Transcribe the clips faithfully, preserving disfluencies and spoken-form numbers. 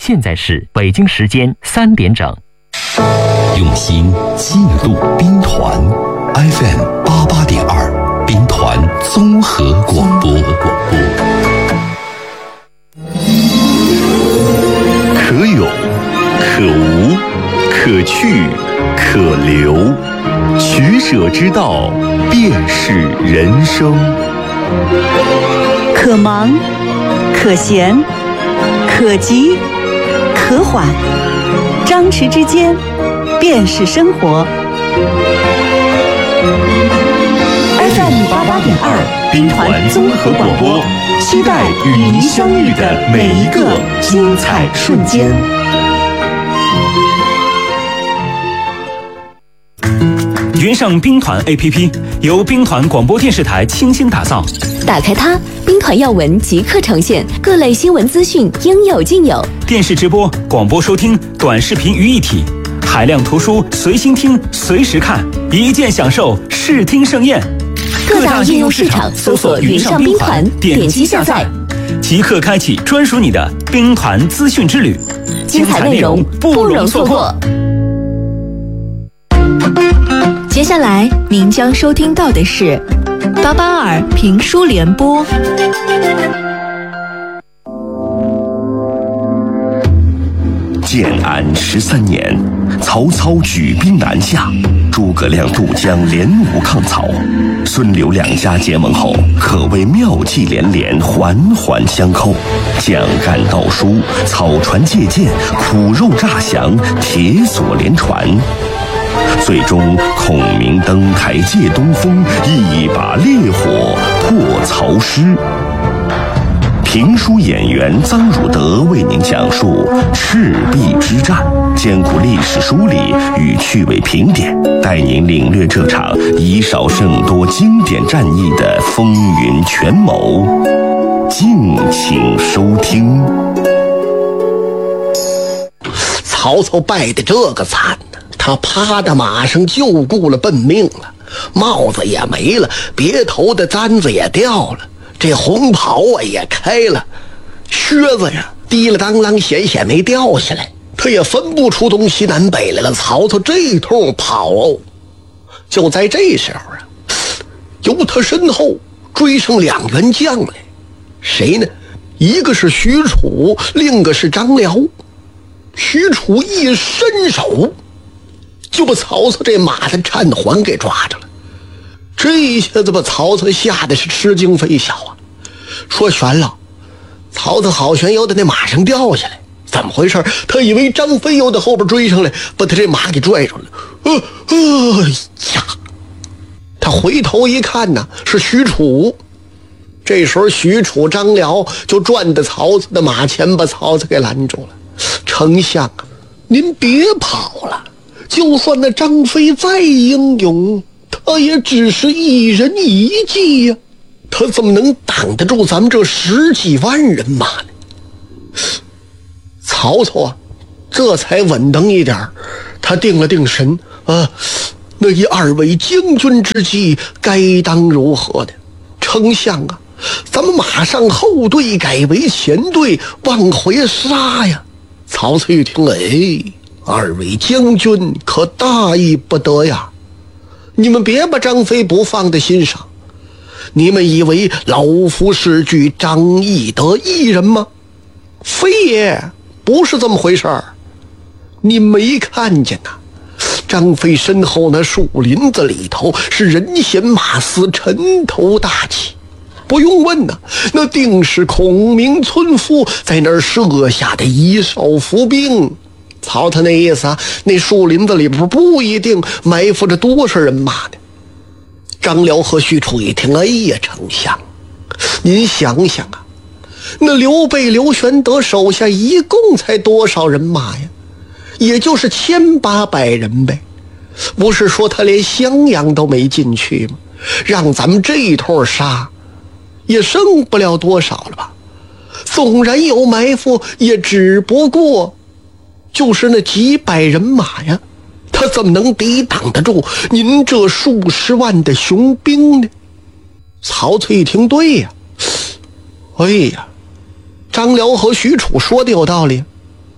现在是北京时间三点整。 用心记录兵团 F M 八八点二，兵团综合广播。可有可无，可去可留，取舍之道便是人生。 可忙可闲可急可缓，张弛之间便是生活。F M 八八点二，兵团综合广播，期待与您相遇的每一个精彩瞬间。 云上兵团 A P P 由兵团广播电视台倾心打造， 打开它，兵团要闻即刻呈现，各类新闻资讯应有尽有。 电视直播、广播收听、短视频于一体，海量图书随心听、随时看，一键享受视听盛宴。 各大应用市场搜索云上兵团，点击下载， 即刻开启专属你的兵团资讯之旅， 精彩内容不容错过。接下来您将收听到的是八八二评书联播。 建安十三年，曹操举兵南下，诸葛亮渡江联吴抗曹，孙刘两家结盟后，可谓妙计连连，环环相扣，蒋干盗书，草船借箭，苦肉诈降，铁索连传。最终孔明登台借东风，一把烈火破曹师。评书演员臧汝德为您讲述赤壁之战，兼顾历史梳理与趣味评点，带您领略这场以少胜多经典战役的风云权谋。敬请收听。 曹操败得这个惨呢，他趴在马上就顾了奔命了，帽子也没了，别头的簪子也掉了，这红袍啊也开了，靴子呀滴了当啷险险没掉下来，他也分不出东西南北来了。曹操这通跑哦，就在这时候啊，由他身后追上两员将来，谁呢？一个是许褚，另一个是张辽。许褚一伸手就把曹操这马的战环给抓着了，这一下子把曹操吓得是吃惊非小啊！说悬了，曹操好悬又在那马上掉下来，怎么回事？他以为张飞又在后边追上来，把他这马给拽住了。呃呃呀！他回头一看呢，是许褚。这时候许褚、张辽就转到曹操的马前，把曹操给拦住了。丞相啊，您别跑了，就算那张飞再英勇，他也只是一人一骑呀、啊，他怎么能挡得住咱们这十几万人马呢？曹操啊，这才稳当一点，他定了定神啊，那以二位将军之计，该当如何的？丞相啊，咱们马上后队改为前队，往回杀呀！曹操一听，哎，二位将军可大意不得呀！你们别把张飞不放在心上，你们以为老夫是惧张翼得一人吗？非也，不是这么回事儿。你没看见呐、啊？张飞身后那树林子里头是人衔马嘶，尘头大起。不用问呐、啊，那定是孔明村夫在那儿设下的一哨伏兵。曹操那意思啊，那树林子里边不一定埋伏着多少人马呢。张辽和许褚一听，哎呀，丞相，您想想啊，那刘备、刘玄德手下一共才多少人马呀？也就是千八百人呗。不是说他连襄阳都没进去吗？让咱们这一通杀，也剩不了多少了吧？纵然有埋伏，也只不过就是那几百人马呀，他怎么能抵挡得住您这数十万的雄兵呢？曹操一听，对呀，哎呀，张辽和许褚说的有道理，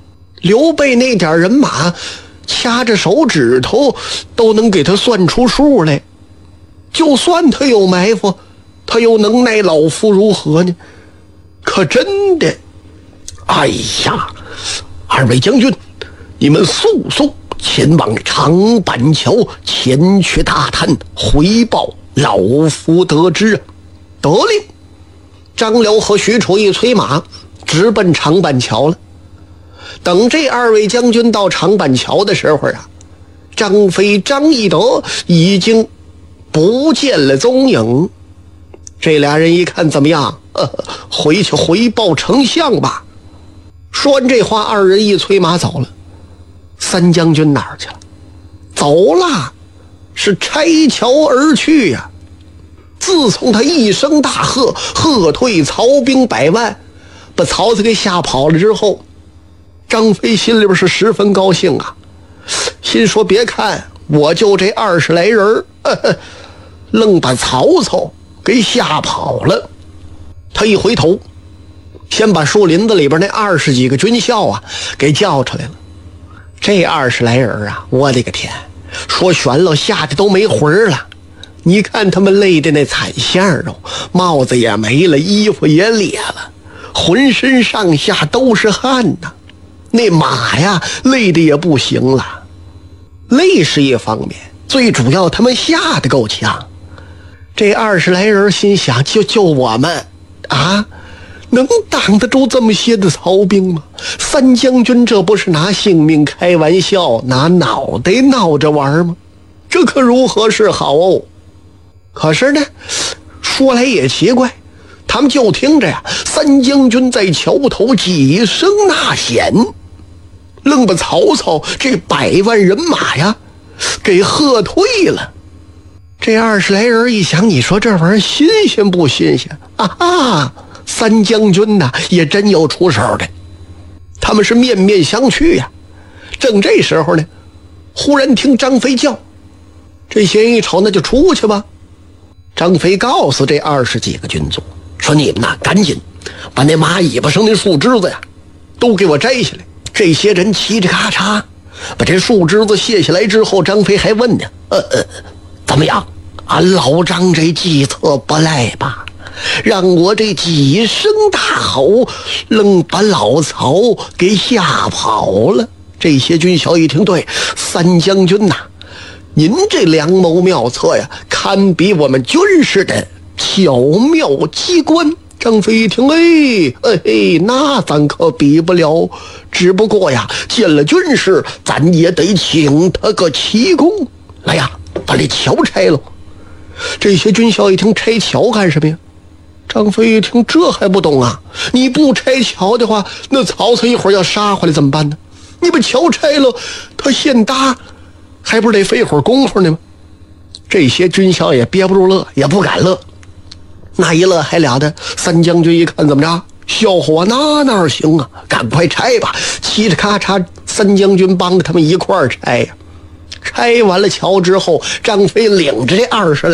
刘备那点人马掐着手指头都能给他算出数来，就算他有埋伏，他又能奈老夫如何呢？可真的，哎呀，二位将军，你们速速前往长板桥前去大探，回报老夫得知。得令。张辽和许褚一催马，直奔长板桥了。等这二位将军到长板桥的时候啊，张飞、张翼德已经不见了踪影。这俩人一看，怎么样？呃，回去回报丞相吧。说完这话，二人一催马走了。三将军哪儿去了？走了，是拆桥而去呀、啊。自从他一声大喝，喝退曹兵百万，把曹操给吓跑了之后，张飞心里边是十分高兴啊，心说别看我就这二十来人呵呵，愣把曹操给吓跑了。他一回头，先把树林子里边那二十几个军校啊给叫出来了。这二十来人啊，我的个天，说悬了吓得都没魂了。你看他们累的那惨相哦，帽子也没了，衣服也裂了，浑身上下都是汗呐。那马呀累的也不行了。累是一方面，最主要他们吓得够呛。这二十来人心想，就就我们啊，能挡得住这么些的曹兵吗？三将军这不是拿性命开玩笑，拿脑袋闹着玩吗？这可如何是好哦？可是呢，说来也奇怪，他们就听着呀，三将军在桥头几声呐喊，愣把曹操这百万人马呀给喝退了。这二十来人一想，你说这玩意儿新鲜不新鲜啊？哈，三将军呐也真有出手的。他们是面面相觑呀。正这时候呢，忽然听张飞叫，这些人一瞅，那就出去吧。张飞告诉这二十几个军卒说，你们呐赶紧把那马尾巴上那树枝子呀都给我摘下来。这些人嘁哧咔嚓把这树枝子卸下来之后，张飞还问呢，呃呃怎么样，俺老张这计策不赖吧？让我这几声大吼，愣把老曹给吓跑了。这些军校一听，对，三将军呐，您这良谋妙策呀，堪比我们军事的巧妙机关。张飞一听，哎哎，那咱可比不了，只不过呀，见了军师，咱也得请他个奇功。来呀，把这桥拆了。这些军校一听，拆桥干什么呀？张飞一听，这还不懂啊？你不拆桥的话，那曹操一会儿要杀回来怎么办呢？你把桥拆了，他现搭还不是得费会儿功夫呢吗？这些军校也憋不住乐，也不敢乐。那一乐还了得，三将军一看，怎么着，笑话那哪行啊，赶快拆吧。嘁哧咔嚓，三将军帮着他们一块儿拆呀。拆完了桥之后，张飞领着这二十来